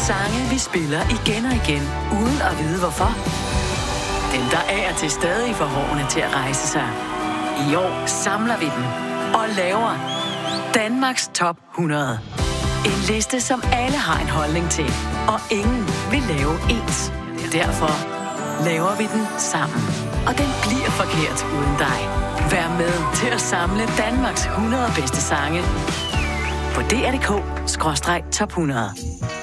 Sange, vi spiller igen og igen, uden at vide hvorfor. Dem, der af og til stadig får hårene til at rejse sig. I år samler vi dem og laver Danmarks Top 100. En liste, som alle har en holdning til, og ingen vil lave ens. Derfor laver vi den sammen. Og den bliver forkert uden dig. Vær med til at samle Danmarks 100 bedste sange på dr.dk/top 100.